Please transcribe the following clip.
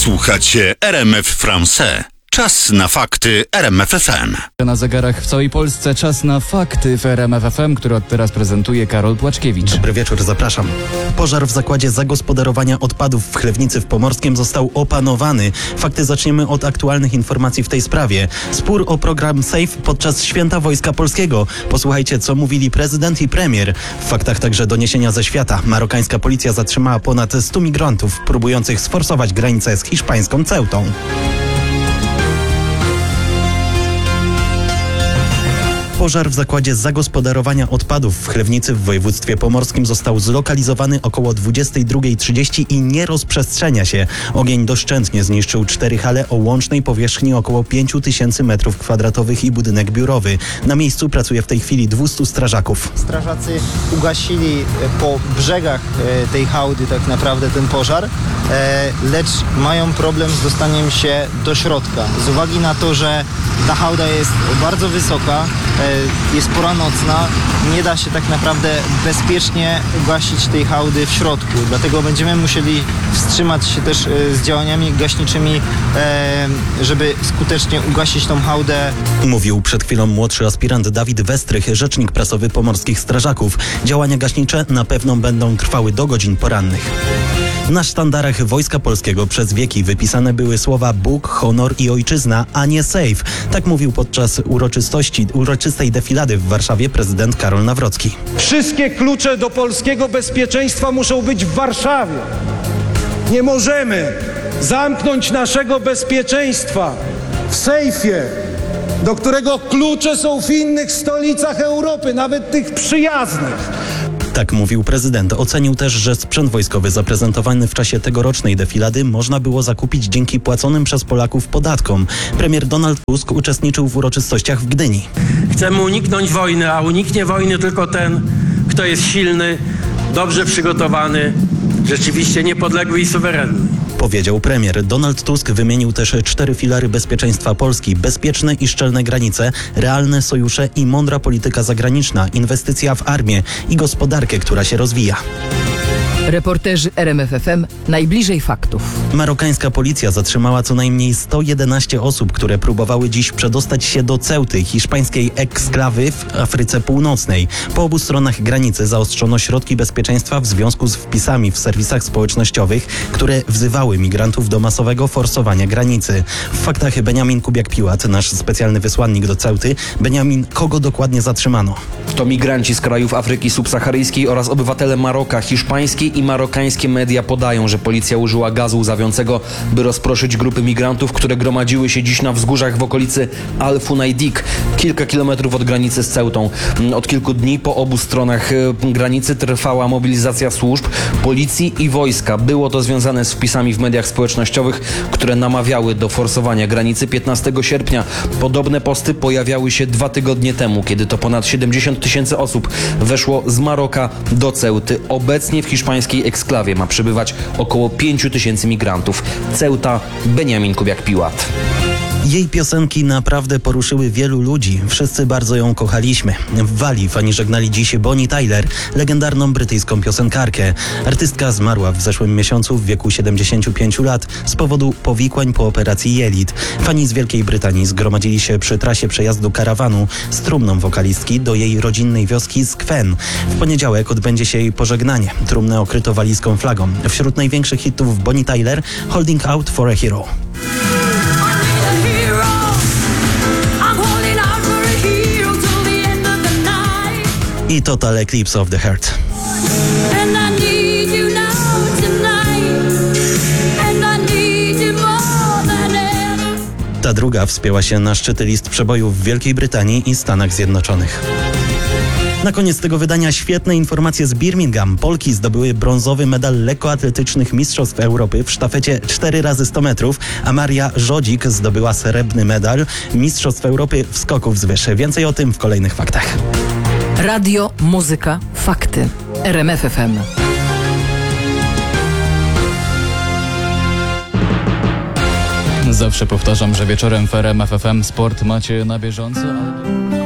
Słuchacie RMF Français. Czas na fakty RMF FM. Na zegarach w całej Polsce czas na fakty w RMF FM, które od teraz prezentuje Karol Płaczkiewicz. Dobry wieczór, zapraszam. Pożar w zakładzie zagospodarowania odpadów w Chlewnicy w Pomorskiem został opanowany. Fakty zaczniemy od aktualnych informacji w tej sprawie. Spór o program SAFE podczas Święta Wojska Polskiego. Posłuchajcie, co mówili prezydent i premier. W faktach także doniesienia ze świata. Marokańska policja zatrzymała ponad 100 migrantów próbujących sforsować granicę z hiszpańską Ceutą. Pożar w zakładzie zagospodarowania odpadów w Chlewnicy w województwie pomorskim został zlokalizowany około 22:30 i nie rozprzestrzenia się. Ogień doszczętnie zniszczył 4 hale o łącznej powierzchni około 5000 m2 i budynek biurowy. Na miejscu pracuje w tej chwili 200 strażaków. Strażacy ugasili po brzegach tej hałdy tak naprawdę ten pożar, lecz mają problem z dostaniem się do środka. Z uwagi na to, że ta hałda jest bardzo wysoka, jest pora nocna, nie da się tak naprawdę bezpiecznie ugasić tej hałdy w środku. Dlatego będziemy musieli wstrzymać się też z działaniami gaśniczymi, żeby skutecznie ugasić tą hałdę. Mówił przed chwilą młodszy aspirant Dawid Westrych, rzecznik prasowy pomorskich strażaków. Działania gaśnicze na pewno będą trwały do godzin porannych. Na sztandarach Wojska Polskiego przez wieki wypisane były słowa Bóg, honor i ojczyzna, a nie SAFE. Tak mówił podczas uroczystej defilady w Warszawie prezydent Karol Nawrocki. Wszystkie klucze do polskiego bezpieczeństwa muszą być w Warszawie. Nie możemy zamknąć naszego bezpieczeństwa w sejfie, do którego klucze są w innych stolicach Europy, nawet tych przyjaznych. Tak mówił prezydent. Ocenił też, że sprzęt wojskowy zaprezentowany w czasie tegorocznej defilady można było zakupić dzięki płaconym przez Polaków podatkom. Premier Donald Tusk uczestniczył w uroczystościach w Gdyni. Chcemy uniknąć wojny, a uniknie wojny tylko ten, kto jest silny, dobrze przygotowany, rzeczywiście niepodległy i suwerenny. Powiedział premier. Donald Tusk wymienił też 4 filary bezpieczeństwa Polski. Bezpieczne i szczelne granice, realne sojusze i mądra polityka zagraniczna, inwestycja w armię i gospodarkę, która się rozwija. Reporterzy RMF FM najbliżej faktów. Marokańska policja zatrzymała co najmniej 111 osób, które próbowały dziś przedostać się do Ceuty, hiszpańskiej eksklawy w Afryce Północnej. Po obu stronach granicy zaostrzono środki bezpieczeństwa w związku z wpisami w serwisach społecznościowych, które wzywały migrantów do masowego forsowania granicy. W faktach Beniamin Kubiak-Piłat, nasz specjalny wysłannik do Ceuty. Beniamin, kogo dokładnie zatrzymano? To migranci z krajów Afryki subsaharyjskiej oraz obywatele Maroka. Hiszpańskie i marokańskie media podają, że policja użyła gazu łzawiącego, by rozproszyć grupy migrantów, które gromadziły się dziś na wzgórzach w okolicy Al-Funaydik, kilka kilometrów od granicy z Ceutą. Od kilku dni po obu stronach granicy trwała mobilizacja służb, policji i wojska. Było to związane z wpisami w mediach społecznościowych, które namawiały do forsowania granicy 15 sierpnia. Podobne posty pojawiały się 2 tygodnie temu, kiedy to ponad 70 000 osób weszło z Maroka do Ceuty. Obecnie w hiszpańskiej eksklawie ma przybywać około 5 000 migrantów. Ceuta, Beniamin Kubiak-Piłat. Jej piosenki naprawdę poruszyły wielu ludzi. Wszyscy bardzo ją kochaliśmy. W Walii fani żegnali dziś Bonnie Tyler, legendarną brytyjską piosenkarkę. Artystka zmarła w zeszłym miesiącu w wieku 75 lat z powodu powikłań po operacji jelit. Fani z Wielkiej Brytanii zgromadzili się przy trasie przejazdu karawanu z trumną wokalistki do jej rodzinnej wioski Skwen. W poniedziałek odbędzie się jej pożegnanie. Trumnę okryto walijską flagą. Wśród największych hitów Bonnie Tyler Holding Out for a Hero. I Total Eclipse of the Heart. Ta druga wspięła się na szczyty list przebojów w Wielkiej Brytanii i Stanach Zjednoczonych. Na koniec tego wydania świetne informacje z Birmingham. Polki zdobyły brązowy medal lekkoatletycznych Mistrzostw Europy w sztafecie 4x100 metrów, a Maria Żodzik zdobyła srebrny medal Mistrzostw Europy w skoku wzwyż. Więcej o tym w kolejnych faktach. Radio, muzyka, fakty. RMF FM. Zawsze powtarzam, że wieczorem w RMF FM sport macie na bieżąco, ale...